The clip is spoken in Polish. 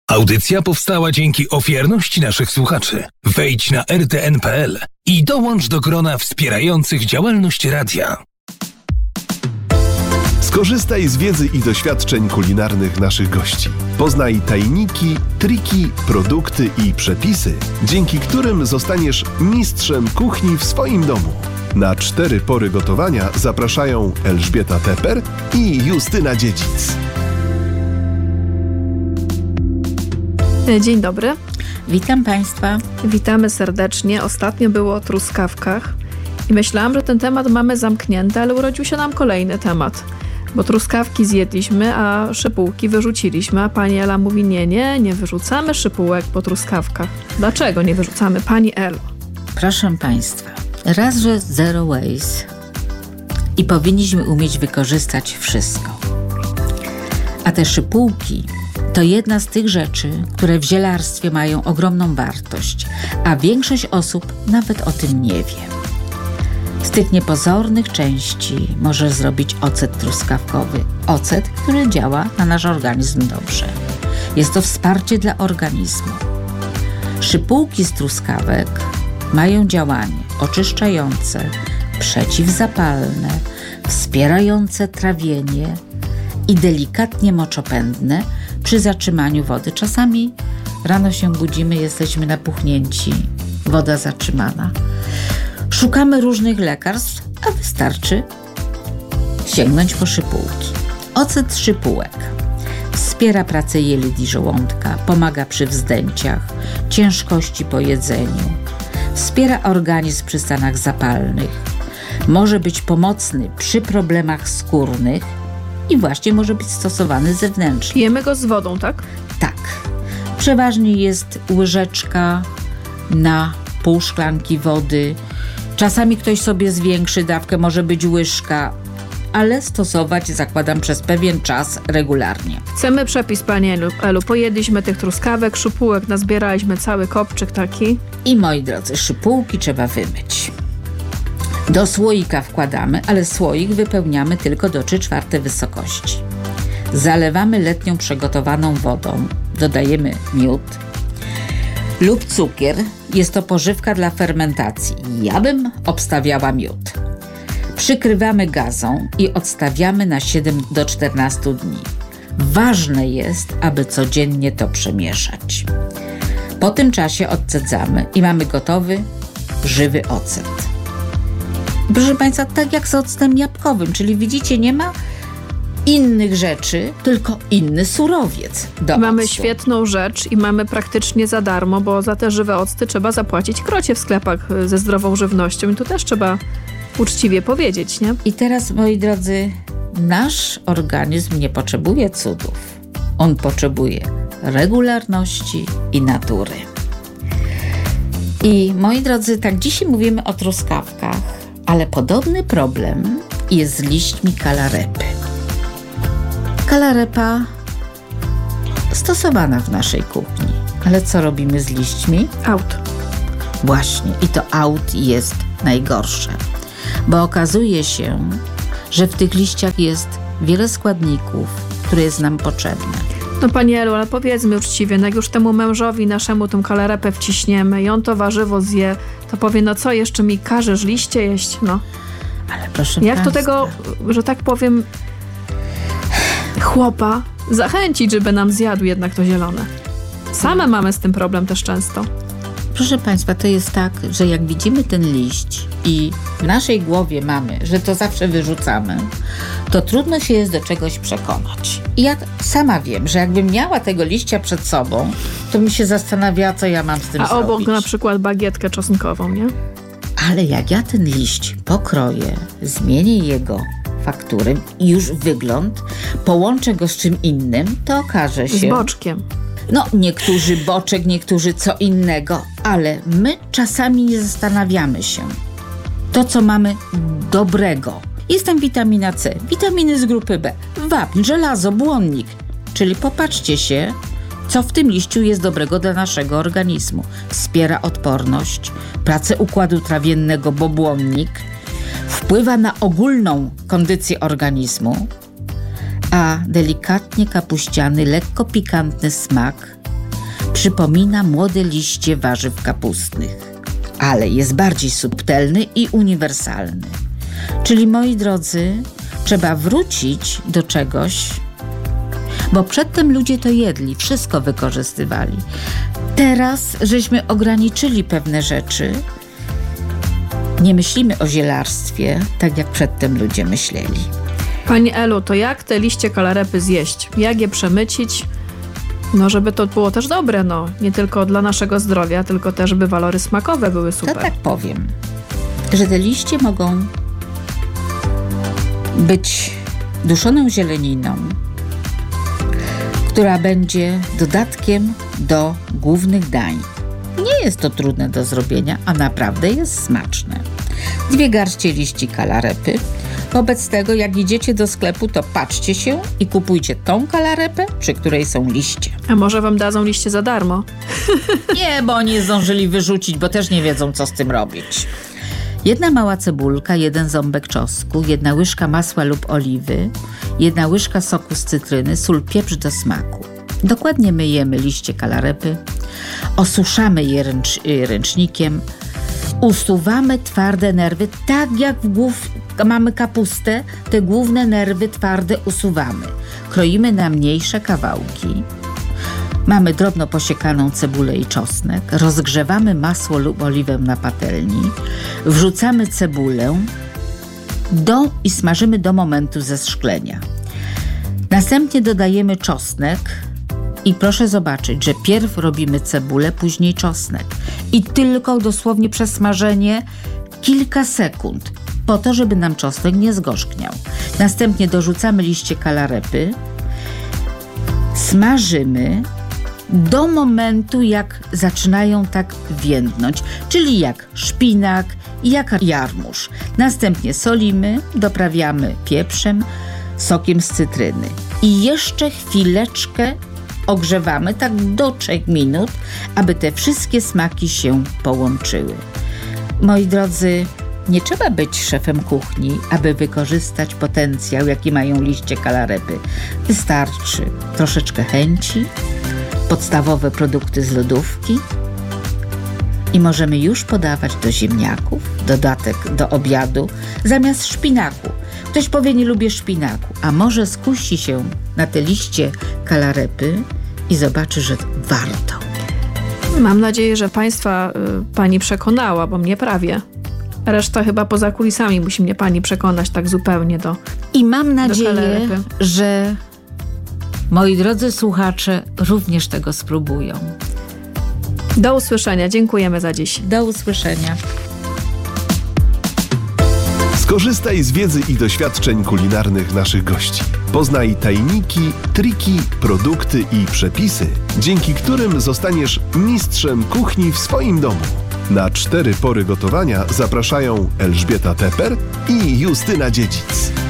Audycja powstała dzięki ofiarności naszych słuchaczy. Wejdź na rtn.pl i dołącz do grona wspierających działalność radia. Skorzystaj z wiedzy i doświadczeń kulinarnych naszych gości. Poznaj tajniki, triki, produkty i przepisy, dzięki którym zostaniesz mistrzem kuchni w swoim domu. Na 4 pory gotowania zapraszają Elżbieta Teper i Justyna Dziedzic. Dzień dobry. Witam Państwa. Witamy serdecznie. Ostatnio było o truskawkach i myślałam, że ten temat mamy zamknięty, ale urodził się nam kolejny temat. Bo truskawki zjedliśmy, a szypułki wyrzuciliśmy, a pani Ela mówi nie wyrzucamy szypułek po truskawkach. Dlaczego nie wyrzucamy, pani Elo? Proszę Państwa, raz, że zero waste i powinniśmy umieć wykorzystać wszystko. A te szypułki to jedna z tych rzeczy, które w zielarstwie mają ogromną wartość, a większość osób nawet o tym nie wie. Z tych niepozornych części możesz zrobić ocet truskawkowy. Ocet, który działa na nasz organizm dobrze. Jest to wsparcie dla organizmu. Szypułki z truskawek mają działanie oczyszczające, przeciwzapalne, wspierające trawienie i delikatnie moczopędne przy zatrzymaniu wody. Czasami rano się budzimy, jesteśmy napuchnięci, woda zatrzymana. Szukamy różnych lekarstw, a wystarczy sięgnąć po szypułki. Ocet szypułek wspiera pracę jelit i żołądka, pomaga przy wzdęciach, ciężkości po jedzeniu, wspiera organizm przy stanach zapalnych, może być pomocny przy problemach skórnych i właśnie może być stosowany zewnętrznie. Pijemy go z wodą, tak? Tak. Przeważnie jest łyżeczka na pół szklanki wody. Czasami ktoś sobie zwiększy dawkę, może być łyżka, ale stosować, zakładam, przez pewien czas regularnie. Chcemy przepis, pani Elu. Pojedliśmy tych truskawek, szypułek, nazbieraliśmy cały kopczyk taki. I moi drodzy, szypułki trzeba wymyć. Do słoika wkładamy, ale słoik wypełniamy tylko do 3/4 wysokości. Zalewamy letnią przygotowaną wodą. Dodajemy miód lub cukier. Jest to pożywka dla fermentacji. Ja bym obstawiała miód. Przykrywamy gazą i odstawiamy na 7 do 14 dni. Ważne jest, aby codziennie to przemieszać. Po tym czasie odcedzamy i mamy gotowy, żywy ocet. Proszę Państwa, tak jak z octem jabłkowym, czyli widzicie, nie ma innych rzeczy, tylko inny surowiec do octu. Mamy świetną rzecz i mamy praktycznie za darmo, bo za te żywe octy trzeba zapłacić krocie w sklepach ze zdrową żywnością i to też trzeba uczciwie powiedzieć, nie? I teraz, moi drodzy, nasz organizm nie potrzebuje cudów. On potrzebuje regularności i natury. I moi drodzy, tak dzisiaj mówimy o truskawkach, ale podobny problem jest z liśćmi kalarepy. Kalarepa stosowana w naszej kuchni. Ale co robimy z liśćmi? Out. Właśnie. I to out jest najgorsze. Bo okazuje się, że w tych liściach jest wiele składników, które jest nam potrzebne. No pani Elu, ale powiedzmy uczciwie, no jak już temu mężowi naszemu tą kalarepę wciśniemy i on to warzywo zje, to powie, no co, jeszcze mi każesz liście jeść? No. Ale proszę jak Państwa, do tego, że tak powiem, chłopa zachęcić, żeby nam zjadł jednak to zielone? Same mamy z tym problem też często. Proszę Państwa, to jest tak, że jak widzimy ten liść i w naszej głowie mamy, że to zawsze wyrzucamy, to trudno się jest do czegoś przekonać. I ja sama wiem, że jakbym miała tego liścia przed sobą, to bym się zastanawiała, co ja mam z tym zrobić. A obok na przykład bagietkę czosnkową, nie? Ale jak ja ten liść pokroję, zmienię jego fakturę i już wygląd, połączę go z czym innym, to okaże się... Z boczkiem. No, niektórzy boczek, niektórzy co innego, ale my czasami nie zastanawiamy się. To, co mamy dobrego. Jest tam witamina C, witaminy z grupy B, wapń, żelazo, błonnik. Czyli popatrzcie się, co w tym liściu jest dobrego dla naszego organizmu. Wspiera odporność, pracę układu trawiennego, bo błonnik wpływa na ogólną kondycję organizmu, a delikatnie kapuściany, lekko pikantny smak Przypomina młode liście warzyw kapustnych, ale jest bardziej subtelny i uniwersalny. Czyli, moi drodzy, trzeba wrócić do czegoś, bo przedtem ludzie to jedli, wszystko wykorzystywali. Teraz żeśmy ograniczyli pewne rzeczy. Nie myślimy o zielarstwie, tak jak przedtem ludzie myśleli. Pani Elu, to jak te liście kalarepy zjeść? Jak je przemycić? No, żeby to było też dobre, no. Nie tylko dla naszego zdrowia, tylko też, by walory smakowe były super. To tak powiem, że te liście mogą być duszoną zieleniną, która będzie dodatkiem do głównych dań. Nie jest to trudne do zrobienia, a naprawdę jest smaczne. 2 garście liści kalarepy. Wobec tego, jak idziecie do sklepu, to patrzcie się i kupujcie tą kalarepę, przy której są liście. A może wam dadzą liście za darmo? Nie, bo oni zdążyli wyrzucić, bo też nie wiedzą, co z tym robić. 1 mała cebulka, 1 ząbek czosnku, 1 łyżka masła lub oliwy, 1 łyżka soku z cytryny, sól, pieprz do smaku. Dokładnie myjemy liście kalarepy, osuszamy je ręcznikiem, usuwamy twarde nerwy, tak jak mamy kapustę, te główne nerwy twarde usuwamy. Kroimy na mniejsze kawałki. Mamy drobno posiekaną cebulę i czosnek, rozgrzewamy masło lub oliwę na patelni, wrzucamy cebulę i smażymy do momentu zeszklenia. Następnie dodajemy czosnek i proszę zobaczyć, że pierw robimy cebulę, później czosnek i tylko dosłownie przesmażenie kilka sekund po to, żeby nam czosnek nie zgorzkniał. Następnie dorzucamy liście kalarepy, smażymy do momentu, jak zaczynają tak więdnąć, czyli jak szpinak, jak jarmuż. Następnie solimy, doprawiamy pieprzem, sokiem z cytryny i jeszcze chwileczkę ogrzewamy, tak do 3 minut, aby te wszystkie smaki się połączyły. Moi drodzy, nie trzeba być szefem kuchni, aby wykorzystać potencjał, jaki mają liście kalarepy. Wystarczy troszeczkę chęci, podstawowe produkty z lodówki i możemy już podawać do ziemniaków, dodatek do obiadu, zamiast szpinaku. Ktoś powie, nie lubię szpinaku, a może skusi się na te liście kalarepy i zobaczy, że warto. Mam nadzieję, że Państwa Pani przekonała, bo mnie prawie. Reszta chyba poza kulisami musi mnie Pani przekonać tak zupełnie do I mam nadzieję, kalarepy. że moi drodzy słuchacze również tego spróbują. Do usłyszenia. Dziękujemy za dziś. Do usłyszenia. Skorzystaj z wiedzy i doświadczeń kulinarnych naszych gości. Poznaj tajniki, triki, produkty i przepisy, dzięki którym zostaniesz mistrzem kuchni w swoim domu. Na 4 pory gotowania zapraszają Elżbieta Teper i Justyna Dziedzic.